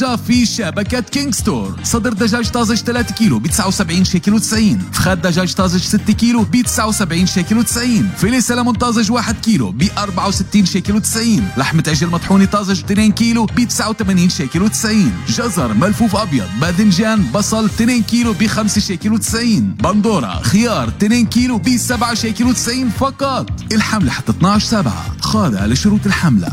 في شبكة كينج ستور. صدر دجاج طازج 3 كيلو ب 79 شيكل و90. فخاد دجاج طازج 6 كيلو ب 79 شيكل و90. فيليه سلمون طازج 1 كيلو ب 64 شيكل و90. لحمة عجل مطحونة طازج 2 كيلو ب 89 شيكل و90. جزر ملفوف أبيض باذنجان بصل 2 كيلو ب 5 شيكل و90. بندورة خيار 2 كيلو ب 7 شيكل و90 فقط. الحملة حتى 12/7. خاضعة لشروط الحملة.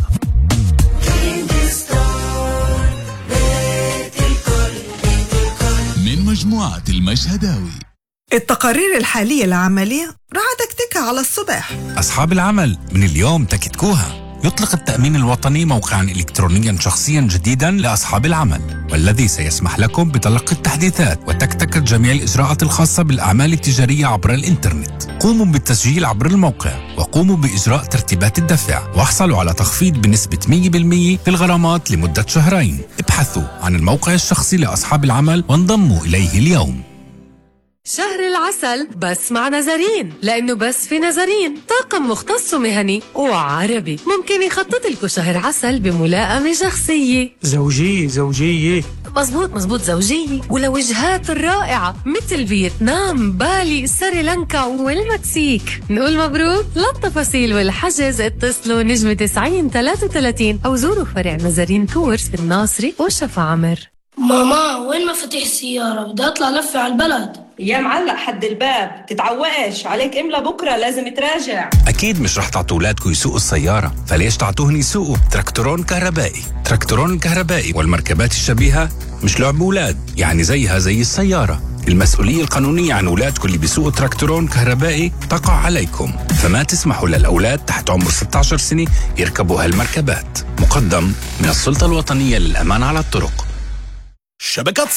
من مجموعة المشهداوي. التقارير الحالية العملية راح تكتكها على الصبح. أصحاب العمل من اليوم تكتكوها. يطلق التأمين الوطني موقعاً إلكترونياً شخصياً جديداً لأصحاب العمل، والذي سيسمح لكم بتلقي التحديثات وتكتكة جميع الإجراءات الخاصة بالأعمال التجارية عبر الإنترنت. قوموا بالتسجيل عبر الموقع وقوموا بإجراء ترتيبات الدفع، واحصلوا على تخفيض بنسبة 100% في الغرامات لمدة 2 شهر. ابحثوا عن الموقع الشخصي لأصحاب العمل وانضموا إليه اليوم. شهر العسل بس مع نزارين، لأنه بس في نزارين طاقم مختص ومهني وعربي ممكن يخطط لكم شهر عسل بملائمة شخصية زوجية مزبوط زوجية، ولوجهات رائعة مثل فيتنام، بالي، سريلانكا والمكسيك. نقول مبروك. للتفاصيل والحجز اتصلوا نجمة 90-33 أو زوروا فرع نزارين تورز في الناصري وشفا عمر. ماما وين مفاتيح السيارة؟ بدي أطلع لفة على البلد. يا معلق حد الباب، تتعوقش عليك إملا بكرة لازم تراجع. أكيد مش رح تعطوا أولادكم يسوقوا السيارة، فليش تعطوهن يسوقوا تراكتورون كهربائي. تراكتورون الكهربائي والمركبات الشبيهة مش لعب أولاد، يعني زيها زي السيارة. المسؤولية القانونية عن أولادكم اللي بيسوقوا تراكتورون كهربائي تقع عليكم، فما تسمحوا للأولاد تحت عمر 16 سنة يركبوا هالمركبات. مقدم من السلطة الوطنية للأمان على الطرق. شبكة